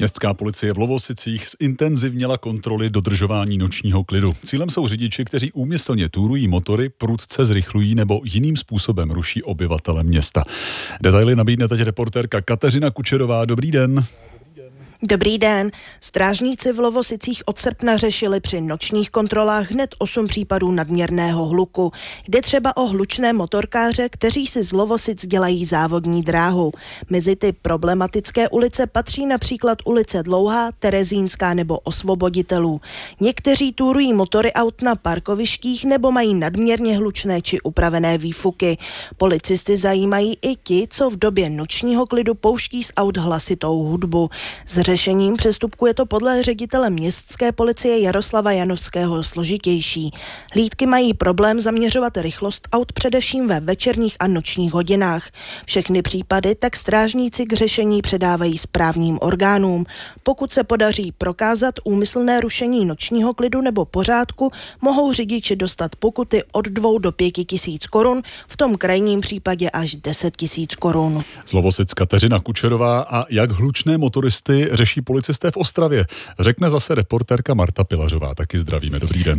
Městská policie v Lovosicích zintenzivnila kontroly dodržování nočního klidu. Cílem jsou řidiči, kteří úmyslně túrují motory, prudce zrychlují nebo jiným způsobem ruší obyvatele města. Detaily nabídne teď reportérka Kateřina Kučerová. Dobrý den. Dobrý den. Strážníci v Lovosicích od srpna řešili při nočních kontrolách hned 8 případů nadměrného hluku. Jde třeba o hlučné motorkáře, kteří si z Lovosic dělají závodní dráhu. Mezi ty problematické ulice patří například ulice Dlouhá, Terezínská nebo Osvoboditelů. Někteří túrují motory aut na parkovištích nebo mají nadměrně hlučné či upravené výfuky. Policisty zajímají i ti, co v době nočního klidu pouští z aut hlasitou hudbu. Řešením přestupku je to podle ředitele městské policie Jaroslava Janovského složitější. Hlídky mají problém zaměřovat rychlost aut především ve večerních a nočních hodinách. Všechny případy tak strážníci k řešení předávají správním orgánům. Pokud se podaří prokázat úmyslné rušení nočního klidu nebo pořádku, mohou řidiči dostat pokuty od 2 do 5 tisíc korun, v tom krajním případě až 10 tisíc korun. Z Lovosic Kateřina Kučerová. A jak hlučné motoristy řeší policisté v Ostravě, řekne zase reportérka Marta Pilařová. Taky zdravíme, dobrý den.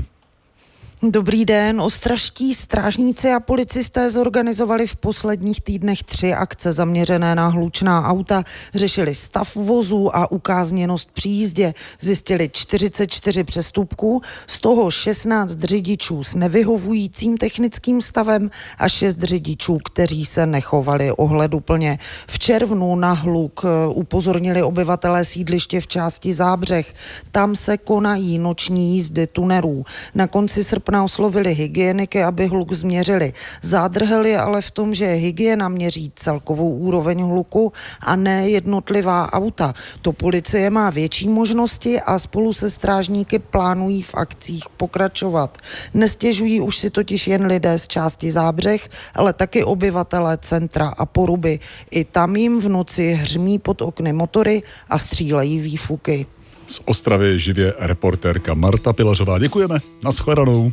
Dobrý den. Ostravští strážníci a policisté zorganizovali v posledních týdnech 3 akce zaměřené na hlučná auta. Řešili stav vozů a ukázněnost při jízdě. Zjistili 44 přestupků, z toho 16 řidičů s nevyhovujícím technickým stavem a 6 řidičů, kteří se nechovali ohleduplně. V červnu na hluk upozornili obyvatelé sídliště v části Zábřeh. Tam se konají noční jízdy tunerů. Na konci srpna oslovili hygieniky, aby hluk změřili. Zádrheli ale v tom, že hygiena měří celkovou úroveň hluku a ne jednotlivá auta. To policie má větší možnosti a spolu se strážníky plánují v akcích pokračovat. Nestěžují už si totiž jen lidé z části Zábřeh, ale taky obyvatelé centra a Poruby. I tam jim v noci hřmí pod okny motory a střílejí výfuky. Z Ostravy živě reportérka Marta Pilařová. Děkujeme. Nashledanou.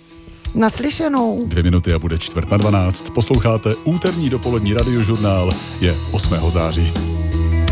Naslyšenou. 2 minuty a bude 11:45. Posloucháte úterní dopolední radiožurnál. Je 8. září.